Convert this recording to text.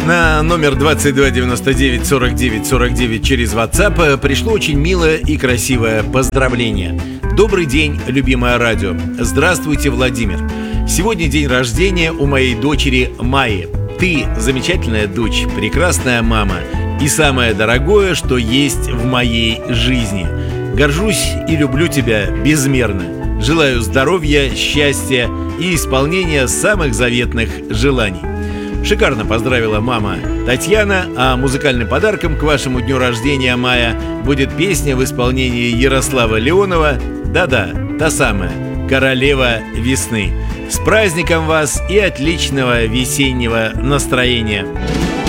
На номер 22 99 49 49 через WhatsApp пришло очень милое и красивое поздравление. Добрый день, любимое радио. Здравствуйте, Владимир. Сегодня день рождения у моей дочери Майи. Ты замечательная дочь, прекрасная мама и самое дорогое, что есть в моей жизни. Горжусь и люблю тебя безмерно. Желаю здоровья, счастья и исполнения самых заветных желаний. Шикарно поздравила мама Татьяна, а музыкальным подарком к вашему дню рождения, Майя, будет песня в исполнении Ярослава Леонова. Да-да, та самая, «Королева весны». С праздником вас и отличного весеннего настроения!